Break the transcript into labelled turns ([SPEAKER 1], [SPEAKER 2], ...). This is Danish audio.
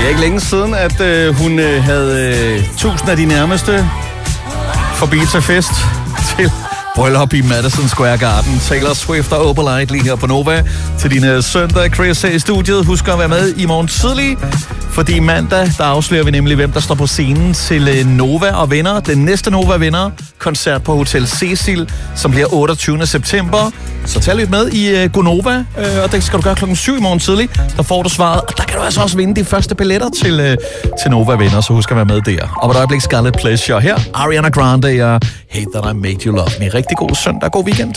[SPEAKER 1] Det er ikke længe siden, at hun havde 1000 af de nærmeste forbi til fest til bryllup i Madison Square Garden. Taylor Swift og Opalite lige her på Nova til din søndag. Chris her i studiet. Husk at være med i morgen tidlig, fordi mandag, der afslører vi nemlig, hvem der står på scenen til Nova og Venner. Den næste Nova-vinder koncert på Hotel Cecil, som bliver 28. september. Så tag lidt med i Gonova, og det skal du gøre klokken 7 i morgen tidlig. Der får du svaret, og der kan du altså også vinde de første billetter til Nova-vinder, så husk at være med der. Og på et øjeblik Scarlet Pleasure her. Ariana Grande og Hate That I Made You Love Me. Rigtig god søndag, god weekend.